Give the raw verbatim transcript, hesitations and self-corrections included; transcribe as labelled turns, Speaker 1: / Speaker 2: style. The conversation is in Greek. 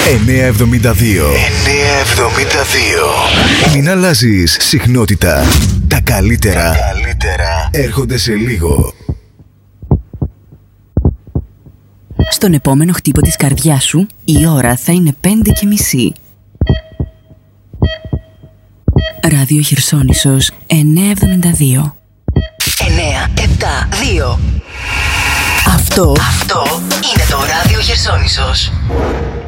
Speaker 1: εννιακόσια εβδομήντα δύο. εννιακόσια εβδομήντα δύο. Μην αλλάζεις συχνότητα. Τα καλύτερα, Τα καλύτερα έρχονται σε λίγο.
Speaker 2: Στον επόμενο χτύπο της καρδιάς σου, η ώρα θα είναι πέντε και μισή. Ράδιο Χερσόνησος εννιακόσια εβδομήντα δύο.
Speaker 3: εννέα επτά δύο.
Speaker 2: Αυτό,
Speaker 3: Αυτό είναι το Ράδιο Χερσόνησος.